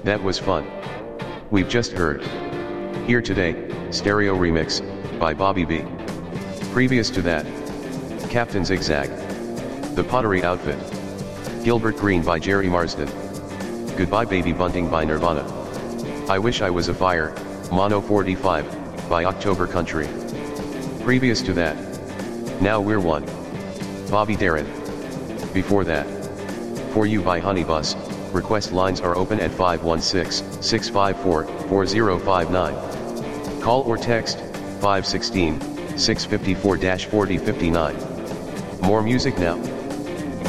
That was fun. We've just heard Here Today, Stereo Remix, by Bobby B. Previous to that, Captain Zigzag, The Pottery Outfit, Gilbert Green by Jerry Marsden, Goodbye Baby Bunting by Nirvana, I Wish I Was a Fire, Mono 45, by October Country. Previous to that, Now We're One, Bobby Darin. Before that, For You by Honeybus. Request lines are open at 516-654-4059. Call or text 516-654-4059. More music now.